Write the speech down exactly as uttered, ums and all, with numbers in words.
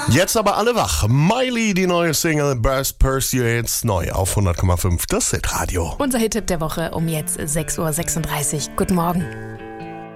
Jetzt aber alle wach. Miley, die neue Single Burst Pursuits, neu auf hundert Komma fünf, das Hit Radio. Unser Hit-Tipp der Woche um jetzt sechs Uhr sechsunddreißig. Guten Morgen.